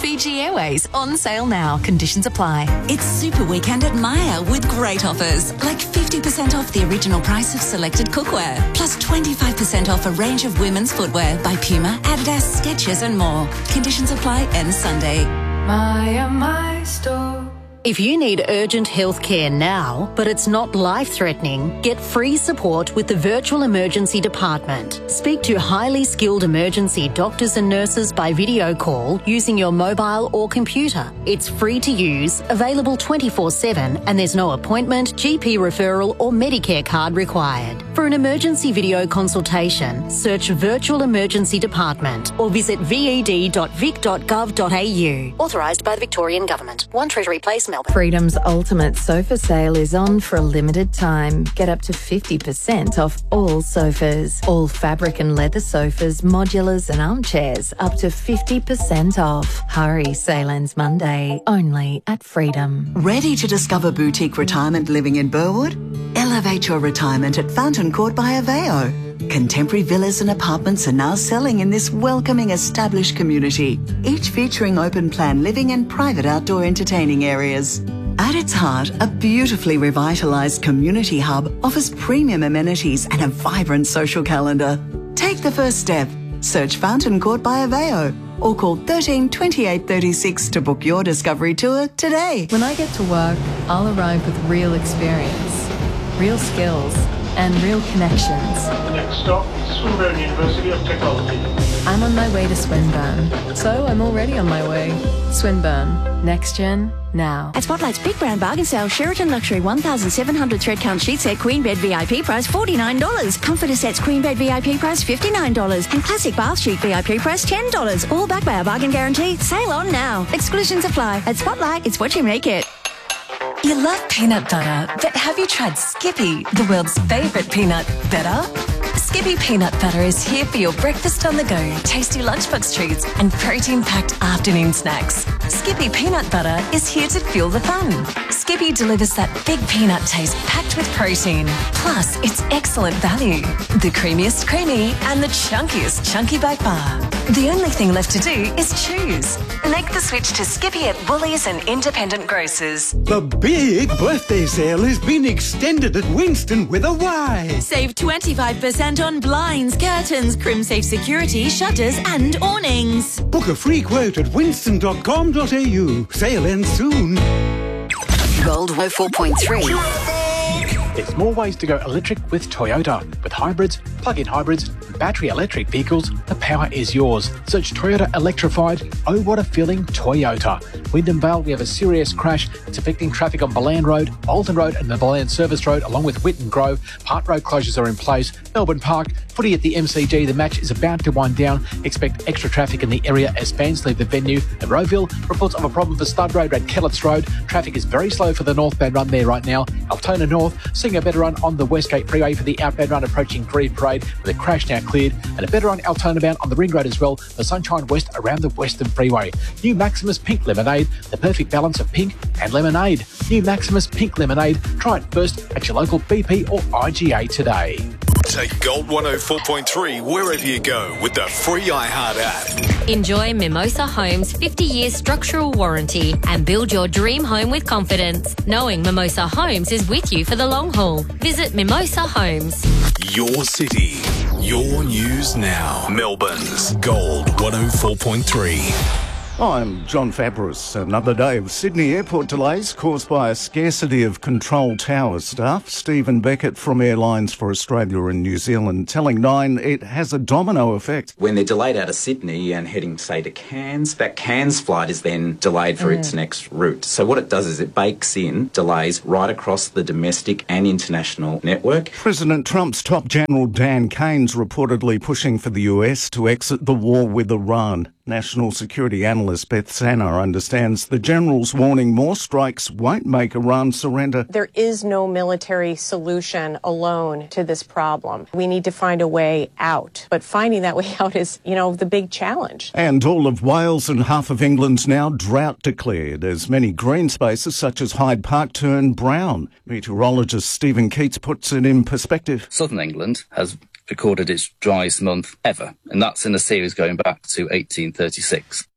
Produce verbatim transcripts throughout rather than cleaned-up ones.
Fiji Airways on sale now. Conditions apply. It's Super Weekend at Maya with great offers, like fifty percent off the original price of selected cookware, plus twenty-five percent off a range of women's footwear by Puma, Adidas, Skechers and more. Conditions apply end Sunday. Maya, my store. If you need urgent health care now, but it's not life-threatening, get free support with the Virtual Emergency Department. Speak to highly skilled emergency doctors and nurses by video call using your mobile or computer. It's free to use, available twenty-four seven, and there's no appointment, G P referral or Medicare card required. For an emergency video consultation, search Virtual Emergency Department or visit v e d dot vic dot gov dot a u. Authorised by the Victorian Government. One Treasury Place, Melbourne. Freedom's ultimate sofa sale is on for a limited time. Get up to fifty percent off all sofas. All fabric and leather sofas, modulars and armchairs up to fifty percent off. Hurry, sale ends Monday, only at Freedom. Ready to discover boutique retirement living in Burwood? Elevate your retirement at Fountain Court by Aveo. Contemporary villas and apartments are now selling in this welcoming established community, each featuring open plan living and private outdoor entertaining areas. At its heart, a beautifully revitalised community hub offers premium amenities and a vibrant social calendar. Take the first step. Search Fountain Court by Aveo or call thirteen twenty-eight thirty-six to book your discovery tour today. When I get to work, I'll arrive with real experience, real skills, and real connections. The next stop is Swinburne University of Technology. I'm on my way to Swinburne, so I'm already on my way. Swinburne, next gen, now. At Spotlight's Big Brand Bargain Sale, Sheraton Luxury one thousand seven hundred thread count sheet set Queen Bed V I P price forty-nine dollars. Comforter sets Queen Bed V I P price fifty-nine dollars. And Classic Bath Sheet V I P price ten dollars. All backed by our bargain guarantee. Sale on now. Exclusions apply. At Spotlight, it's what you make it. You love peanut butter, but have you tried Skippy, the world's favourite peanut better? Skippy peanut butter is here for your breakfast on the go, tasty lunchbox treats and protein-packed afternoon snacks. Skippy peanut butter is here to fuel the fun. Skippy delivers that big peanut taste packed with protein. Plus, it's excellent value. The creamiest creamy and the chunkiest chunky by far. The only thing left to do is choose. Make the switch to Skippy at Woolies and independent grocers. The big birthday sale has been extended at Winston with a Y. Save twenty-five percent on blinds, curtains, Crimsafe security, shutters and awnings. Book a free quote at winston dot com dot a u. Sale ends soon. Gold one oh four point three. There's more ways to go electric with Toyota. With hybrids, plug-in hybrids, and battery electric vehicles, the power is yours. Search Toyota Electrified. Oh, what a feeling, Toyota. Wyndham Vale, we have a serious crash. It's affecting traffic on Boland Road, Alton Road and the Boland Service Road, along with Whitten Grove. Part road closures are in place. Melbourne Park, footy at the M C G. The match is about to wind down. Expect extra traffic in the area as fans leave the venue. At Rowville, reports of a problem for Stud Road at Kellett's Road. Traffic is very slow for the northbound run there right now. Altona North, seeing a better run on the Westgate Freeway for the outbound run approaching Greve Parade with a crash now cleared, and a better run Altona bound on the Ring Road as well for Sunshine West around the Western Freeway. New Maximus Pink Lemonade, the perfect balance of pink and lemonade. New Maximus Pink Lemonade. Try it first at your local B P or I G A today. Take Gold one oh four point three wherever you go with the free iHeart app. Enjoy Mimosa Homes' fifty-year structural warranty and build your dream home with confidence, knowing Mimosa Homes is with you for the long haul. Visit Mimosa Homes. Your city, your news now. Melbourne's Gold one oh four point three. I'm John Fabris. Another day of Sydney airport delays caused by a scarcity of control tower staff. Stephen Beckett from Airlines for Australia and New Zealand telling Nine it has a domino effect. When they're delayed out of Sydney and heading, say, to Cairns, that Cairns flight is then delayed for mm. its next route. So what it does is it bakes in delays right across the domestic and international network. President Trump's top general Dan Kane's reportedly pushing for the U S to exit the war with Iran. National security analyst Beth Sanner understands the general's warning more strikes won't make Iran surrender. There is no military solution alone to this problem. We need to find a way out. But finding that way out is, you know, the big challenge. And all of Wales and half of England's now drought declared as many green spaces such as Hyde Park turn brown. Meteorologist Stephen Keats puts it in perspective. Southern England has recorded its driest month ever, and that's in a series going back to eighteen thirty-six.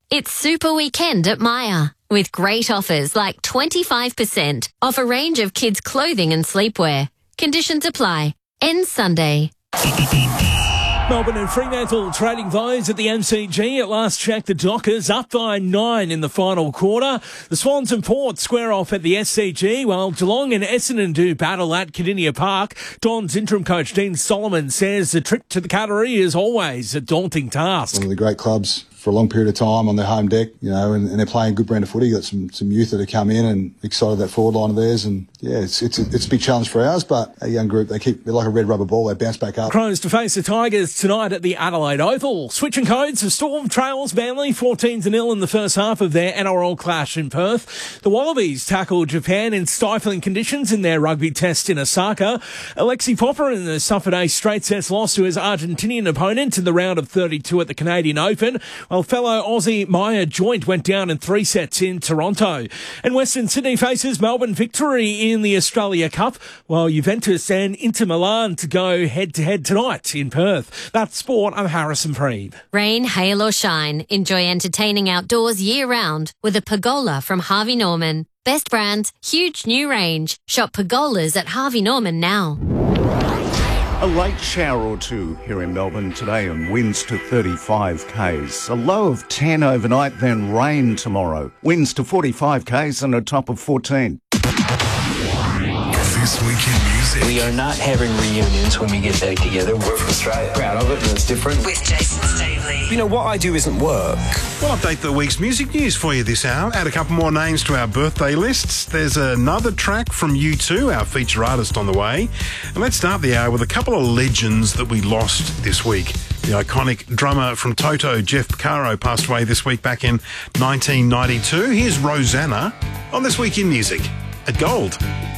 It's Super Weekend at Myer, with great offers like twenty-five percent off a range of kids' clothing and sleepwear. Conditions apply. Ends Sunday. Melbourne and Fremantle trading blows at the M C G. At last check, the Dockers up by nine in the final quarter. The Swans and Port square off at the S C G, while Geelong and Essendon do battle at Cardinia Park. Don's interim coach Dean Solomon says the trip to the Cattery is always a daunting task. One of the great clubs for a long period of time on their home deck, you know, and, and they're playing a good brand of footy. You've got some, some youth that have come in and excited that forward line of theirs. And yeah, it's, it's, a, it's a big challenge for ours, but a young group, they keep, they're like a red rubber ball. They bounce back up. Crows to face the Tigers tonight at the Adelaide Oval. Switching codes for Storm trails Manly fourteen to nil in the first half of their N R L clash in Perth. The Wallabies tackled Japan in stifling conditions in their rugby test in Osaka. Alexi Popper suffered a straight sets loss to his Argentinian opponent in the round of thirty-two at the Canadian Open, while fellow Aussie Maya Joint went down in three sets in Toronto. And Western Sydney faces Melbourne Victory in the Australia Cup, while Juventus and Inter Milan to go head-to-head tonight in Perth. That's sport. I'm Harrison Preeb. Rain, hail or shine, enjoy entertaining outdoors year-round with a pergola from Harvey Norman. Best brands, huge new range. Shop pergolas at Harvey Norman now. A late shower or two here in Melbourne today and winds to thirty-five kays. A low of ten overnight, then rain tomorrow. Winds to forty-five kays and a top of fourteen. This Week in Music. We are not having reunions when we get back together. We're from Australia. Proud of it, and it's different. With Jason Stavely. You know, what I do isn't work. We'll update the week's music news for you this hour. Add a couple more names to our birthday lists. There's another track from U two, our feature artist, on the way. And let's start the hour with a couple of legends that we lost this week. The iconic drummer from Toto, Jeff Porcaro, passed away this week back in nineteen ninety-two. Here's Rosanna on This Week in Music at Gold.